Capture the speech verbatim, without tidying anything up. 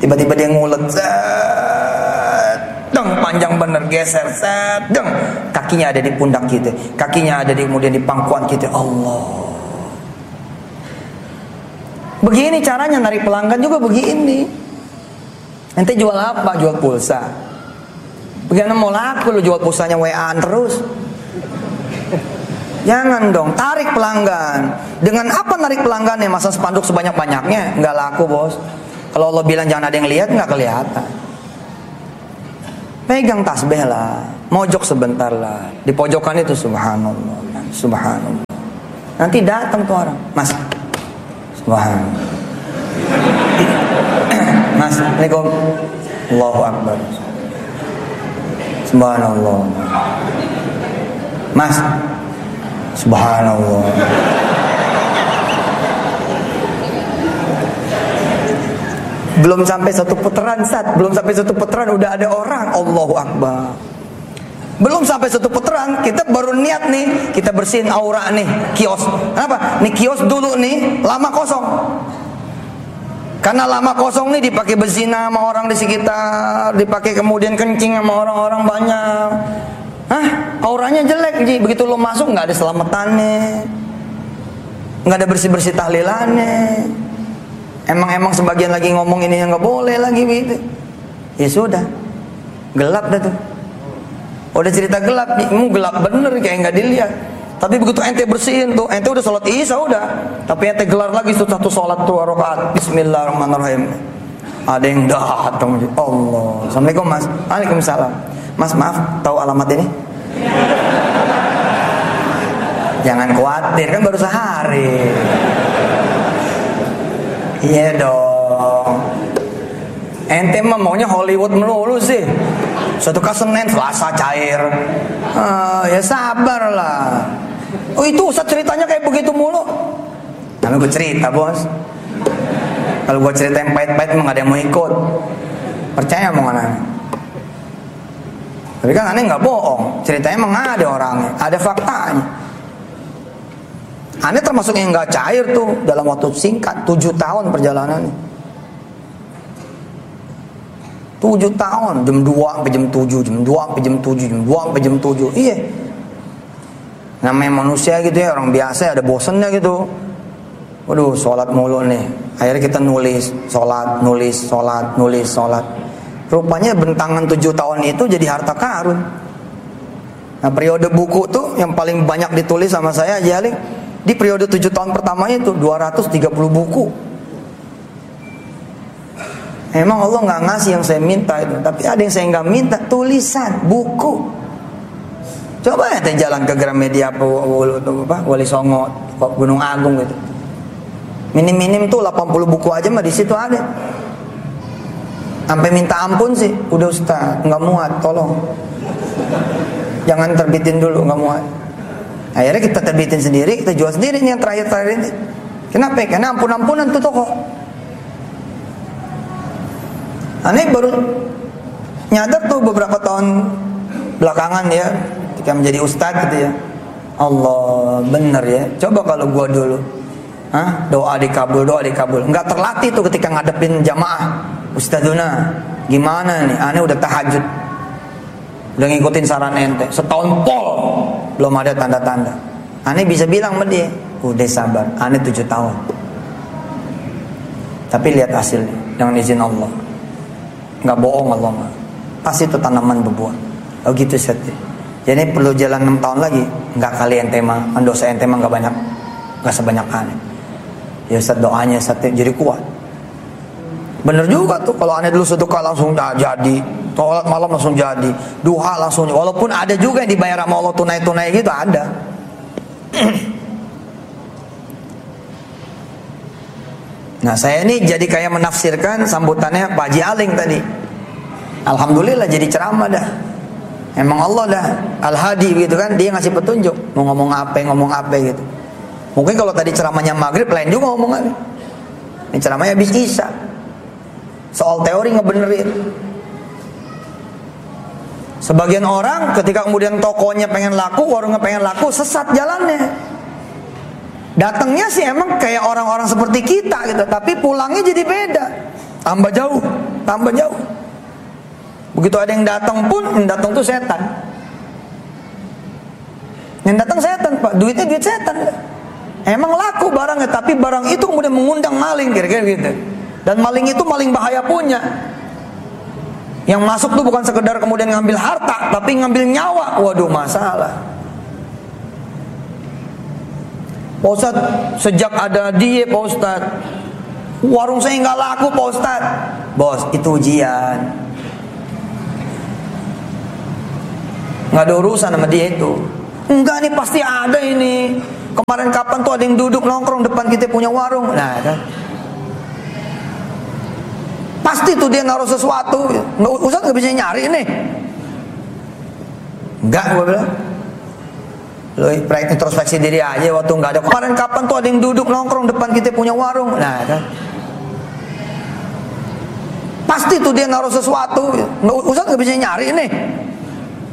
Tiba-tiba dia ngulet, set, deng, panjang bener, geser, set, deng, kakinya ada di pundak kita, kakinya ada di kemudian di pangkuan kita. Allah. Begini caranya narik pelanggan juga begini. Ente jual apa? Jual pulsa. Bagaimana mau laku lu jual pulsanya W A-an terus? Jangan dong, tarik pelanggan. Dengan apa narik pelanggannya? Masa spanduk sebanyak-banyaknya? Nggak laku, bos. Kalau Allah bilang jangan ada yang lihat, nggak kelihatan. Pegang tasbih lah, mojok sebentar lah. Di pojokan itu subhanallah, subhanallah. Nanti datang tuh orang, mas, subhanallah. Mas, Assalamualaikum. Allahu Akbar. Subhanallah. Mas, subhanallah. Belum sampai satu putaran, Sat. Belum sampai satu putaran udah ada orang. Allahu Akbar. Belum sampai satu putaran, kita baru niat nih, kita bersihin aura nih, kios. Kenapa? Nih kios dulu nih lama kosong. Karena lama kosong nih dipakai berzina sama orang di sekitar, dipakai kemudian kencing sama orang-orang banyak. Hah? Auranya jelek, Ji. Begitu lo masuk nggak ada selamatannya, nggak ada bersih-bersih tahlilannya. Emang-emang sebagian lagi ngomong ini yang nggak boleh lagi gitu. Ya sudah, gelap dah tuh. Udah cerita gelap, kamu gelap bener kayak nggak dilihat. Tapi begitu ente bersihin tuh, ente udah sholat isya udah. Tapi ente gelar lagi satu sholat tuh rakaat. Bismillahirrahmanirrahim. Ada yang datang. Allah. Assalamualaikum mas. Waalaikumsalam. Mas maaf, tahu alamat ini? Jangan khawatir, kan baru sehari. Iya dong. Ente mah maunya Hollywood melulu sih. Suatu ke Senin, Selasa cair. Uh, ya sabar lah. Oh itu Ustaz ceritanya kayak begitu mulu. Karena gue cerita bos. Kalau gue cerita yang pahit-pahit emang gak ada yang mau ikut. Percaya omongan aneh. Tapi kan aneh gak bohong. Ceritanya emang ada orangnya, ada faktanya. Aneh termasuk yang gak cair tuh dalam waktu singkat, tujuh tahun perjalanannya. tujuh tahun, jam dua sampai jam tujuh, jam dua sampai jam tujuh, jam dua sampai jam tujuh. Iya. Namanya manusia gitu ya, orang biasa ada bosennya gitu. Waduh, sholat mulu nih. Akhirnya kita nulis, sholat, nulis, sholat, nulis, sholat. Rupanya bentangan tujuh tahun itu jadi harta karun. Nah, periode buku tuh yang paling banyak ditulis sama saya Jali, di periode tujuh tahun pertamanya itu dua ratus tiga puluh buku. Emang Allah nggak ngasih yang saya minta itu, tapi ada yang saya nggak minta, tulisan, buku. Coba ya jalan ke Gramedia apa, apa Wali Songo, Gunung Agung gitu. Minim-minim tuh delapan puluh buku aja mah di situ ada. Sampai minta ampun sih, udah Ustaz, nggak muat, tolong. Jangan terbitin dulu, nggak muat. Akhirnya kita terbitin sendiri, kita jual sendiri nih yang terakhir-terakhir ini. Kenapa? Karena ampun-ampunan tuh toko. Aneh baru nyadar tuh beberapa tahun belakangan ya, ketika menjadi ustadz gitu ya. Allah, bener ya. Coba kalau gua dulu, hah? Doa dikabul, doa dikabul. Enggak terlatih tuh ketika ngadepin jamaah. Ustadzuna, gimana nih? Aneh udah tahajud, udah ngikutin saran ente. Setahun pol, belum ada tanda-tanda. Aneh bisa bilang sama dia, udah sabar. Aneh tujuh tahun. Tapi lihat hasilnya dengan izin Allah. Nggak bohong Allah mah. Pasti itu tanaman berbuah. Oh gitu Ustaz. Jadi perlu jalan enam tahun lagi. Nggak kali ente mah, dosa ente mah nggak banyak, nggak sebanyak aneh. Ya Ustaz doanya Ustaz jadi kuat. Bener juga tuh kalau aneh dulu sedekah langsung dah jadi, sholat malam langsung jadi, duha langsung. Walaupun ada juga yang dibayar sama Allah tunai-tunai gitu ada. Nah saya ini jadi kayak menafsirkan sambutannya Pak Haji Aling tadi. Alhamdulillah jadi ceramah dah. Emang Allah dah Al-Hadi gitu kan, dia ngasih petunjuk mau ngomong apa, ngomong apa gitu. Mungkin kalau tadi ceramahnya maghrib lain juga ngomongannya. Ini ceramahnya habis isya, soal teori ngebenerin. Sebagian orang ketika kemudian tokonya pengen laku, warungnya pengen laku, sesat jalannya. Datangnya sih emang kayak orang-orang seperti kita gitu, tapi pulangnya jadi beda. tambah jauh, tambah jauh. Begitu ada yang datang pun, yang datang tuh setan. Yang datang setan, Pak. Duitnya duit setan. Emang laku barangnya, tapi barang itu kemudian mengundang maling, kira-kira gitu. Dan maling itu maling bahaya punya. Yang masuk tuh bukan sekedar kemudian ngambil harta, tapi ngambil nyawa. Waduh, masalah. Pak Ustadz, sejak ada dia, Pak Ustadz, warung saya nggak laku, Pak Ustadz. Bos, itu ujian. Nggak ada urusan sama dia itu. Enggak nih, pasti ada ini. Kemarin kapan tuh ada yang duduk nongkrong depan kita punya warung. Nah kan, pasti tuh dia naruh sesuatu. Nggak, Ustadz nggak bisa nyari nih. Enggak, gue bilang. Lo introspeksi diri aja waktu nggak ada. Kemarin kapan tuh ada yang duduk nongkrong depan kita punya warung. Nah kan, pasti tuh dia naruh sesuatu. Nggak, Ustadz nggak bisa nyari nih.